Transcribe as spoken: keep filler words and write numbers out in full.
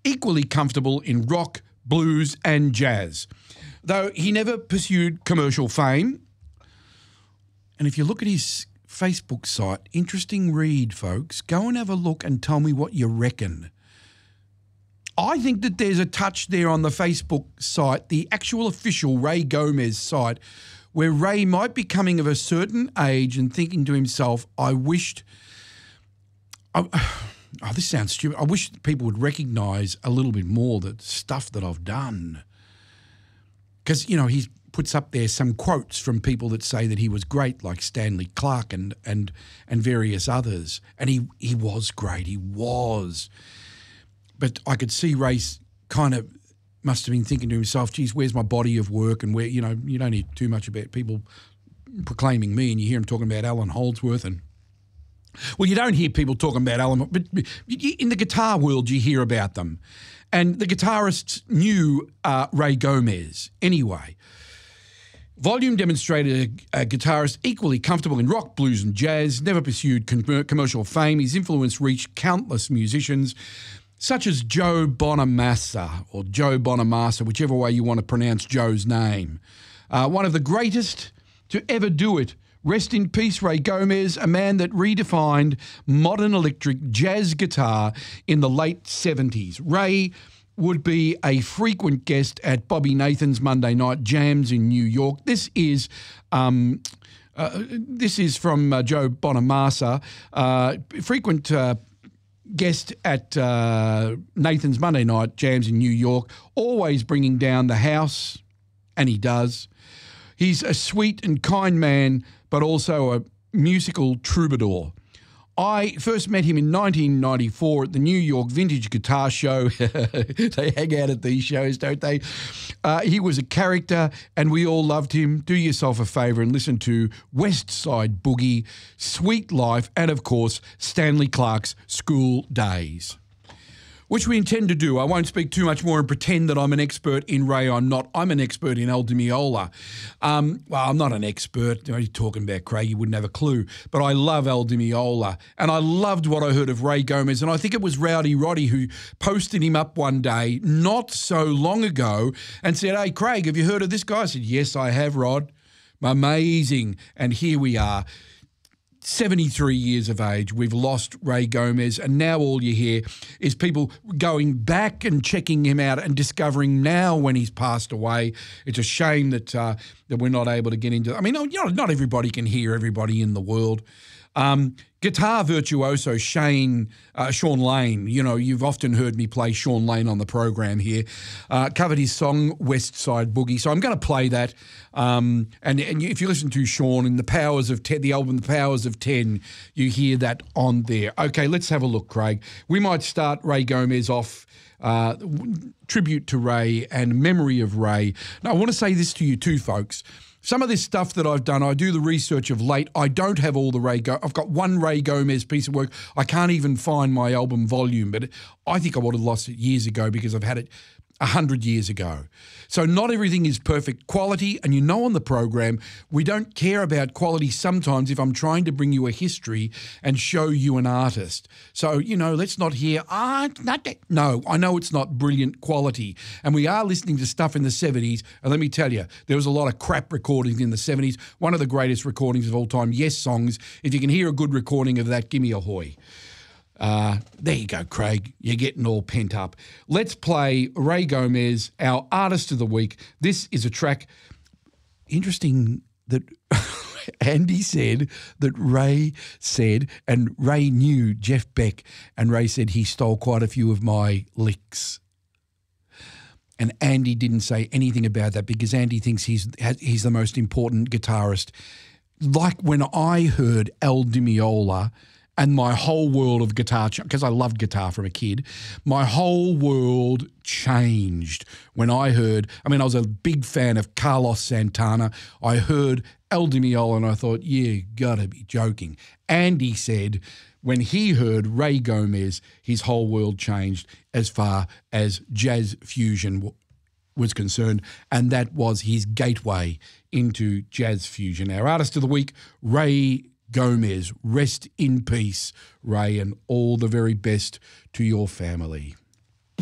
equally comfortable in rock, blues and jazz. Though he never pursued commercial fame. And if you look at his Facebook site, interesting read, folks. Go and have a look and tell me what you reckon. I think that there's a touch there on the Facebook site, the actual official Ray Gomez site, where Ray might be coming of a certain age and thinking to himself, I wished... I, oh, this sounds stupid. I wish people would recognise a little bit more the stuff that I've done. Because, you know, he puts up there some quotes from people that say that he was great, like Stanley Clarke and and and various others. And he, he was great. He was. But I could see Ray kind of must have been thinking to himself, geez, where's my body of work? And where, you know, you don't hear too much about people proclaiming me, and you hear him talking about Alan Holdsworth and... Well, you don't hear people talking about Alan, but in the guitar world you hear about them. And the guitarists knew uh, Ray Gomez anyway. Volume demonstrated a, a guitarist equally comfortable in rock, blues and jazz, never pursued com- commercial fame. His influence reached countless musicians, such as Joe Bonamassa, or Joe Bonamassa, whichever way you want to pronounce Joe's name. Uh, one of the greatest to ever do it. Rest in peace, Ray Gomez, a man that redefined modern electric jazz guitar in the late seventies. Ray would be a frequent guest at Bobby Nathan's Monday Night Jams in New York. This is um, uh, this is from uh, Joe Bonamassa, uh, frequent uh, guest at uh, Nathan's Monday Night Jams in New York, always bringing down the house, and he does. He's a sweet and kind man, but also a musical troubadour. I first met him in nineteen ninety-four at the New York Vintage Guitar Show. They hang out at these shows, don't they? Uh, he was a character and we all loved him. Do yourself a favour and listen to West Side Boogie, Sweet Life, and of course, Stanley Clarke's School Days, which we intend to do. I won't speak too much more and pretend that I'm an expert in Ray. I'm not. I'm an expert in El Di Meola. Um, well, I'm not an expert. You know, you're talking about Craig, you wouldn't have a clue. But I love El Di Meola. And I loved what I heard of Ray Gomez. And I think it was Rowdy Roddy who posted him up one day not so long ago and said, hey, Craig, have you heard of this guy? I said, yes, I have, Rod. Amazing. And here we are. seventy-three years of age, we've lost Ray Gomez, and now all you hear is people going back and checking him out and discovering now when he's passed away. It's a shame that uh, that we're not able to get into. I mean, you know, not everybody can hear everybody in the world. Um, guitar virtuoso Shane, uh, Sean Lane, you know, you've often heard me play Sean Lane on the program here, uh, covered his song West Side Boogie. So I'm going to play that. Um, and, and if you listen to Sean in The Powers of Ten, the album The Powers of Ten, you hear that on there. Okay, let's have a look, Craig. We might start Ray Gomez off. Uh, tribute to Ray and memory of Ray. Now, I want to say this to you too, folks. Some of this stuff that I've done, I do the research of late. I don't have all the Ray Go. I've got one Ray Gomez piece of work. I can't even find my album volume, but I think I would have lost it years ago because I've had it a hundred years ago. So not everything is perfect quality, and you know on the program, we don't care about quality sometimes if I'm trying to bring you a history and show you an artist. So, you know, let's not hear, ah, oh, not that. No, I know it's not brilliant quality, and we are listening to stuff in the seventies, and let me tell you, there was a lot of crap recordings in the seventies. One of the greatest recordings of all time, Yes songs. If you can hear a good recording of that, give me a hoy. Uh, there you go, Craig. You're getting all pent up. Let's play Ray Gomez, our Artist of the Week. This is a track. Interesting that Andy said that Ray said, and Ray knew Jeff Beck, and Ray said he stole quite a few of my licks. And Andy didn't say anything about that because Andy thinks he's he's the most important guitarist. Like when I heard El Di Meola, and my whole world of guitar, because I loved guitar from a kid, my whole world changed when I heard, I mean, I was a big fan of Carlos Santana. I heard El Di Meola and I thought, yeah, gotta be joking. Andy said when he heard Ray Gomez, his whole world changed as far as jazz fusion w- was concerned, and that was his gateway into jazz fusion. Our Artist of the Week, Ray Gomez. Rest in peace, Ray, and all the very best to your family.